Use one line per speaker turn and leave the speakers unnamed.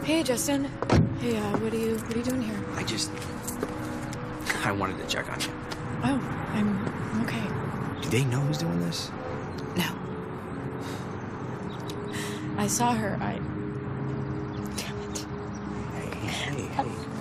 Hey, Justin. Hey, what are you doing here?
I wanted to check on you.
Oh, I'm okay.
Do they know who's doing this?
No. I saw her. Damn it.
Hey.